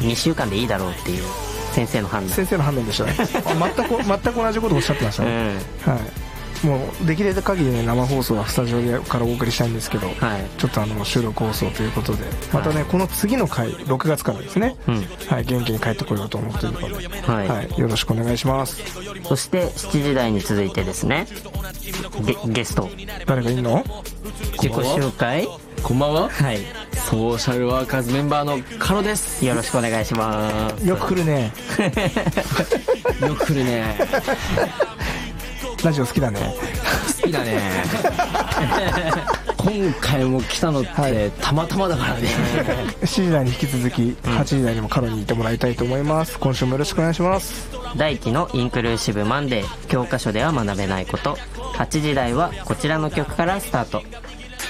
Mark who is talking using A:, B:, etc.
A: 2週間でいいだろうっていう先生の判
B: 断でしたね全く同じことをおっしゃってましたね、はい、もうできる限りね生放送はスタジオからお送りしたいんですけど、はい、ちょっと収録放送ということでまたね、はい、この次の回6月からですね、はい、元気に帰ってこようと思っているので、はいはい、よろしくお願いします。
A: そして7時台に続いてですねゲスト
B: 誰がいんの？
A: 自己紹介。
C: こんばんは。
A: はい。
C: ソーシャルワーカーズメンバーのカロです。
A: よろしくお願いします。
B: よく来るね
C: よく来るね
B: ラジオ好きだね。
C: 好きだね今回も来たのってたまたまだからね
B: 7時台に引き続き8時台にもカロにいてもらいたいと思います。今週もよろしくお願いします。
A: 大輝のインクルーシブマンデー、教科書では学べないこと。8時台はこちらの曲からスタート。